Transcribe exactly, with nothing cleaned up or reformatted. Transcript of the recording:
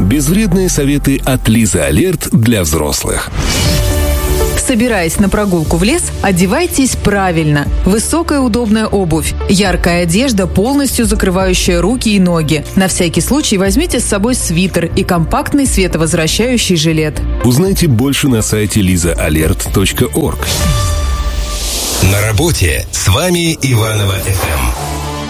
Безвредные советы от Лизы Алерт для взрослых. Собираясь на прогулку в лес, одевайтесь правильно. Высокая удобная обувь, яркая одежда, полностью закрывающая руки и ноги. На всякий случай возьмите с собой свитер и компактный световозвращающий жилет. Узнайте больше на сайте лиза алерт точка орг. На работе с вами Иваново эф эм.